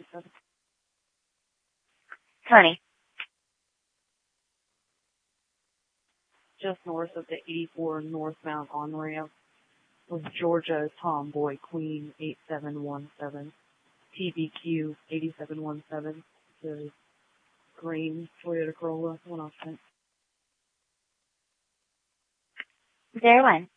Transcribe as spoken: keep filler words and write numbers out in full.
seven. Tony. Just north of the eighty-four northbound on-ramp with Georgia Tomboy Queen eight seven one seven. T B Q eight seven one seven. The green Toyota Corolla, one off. Zero one.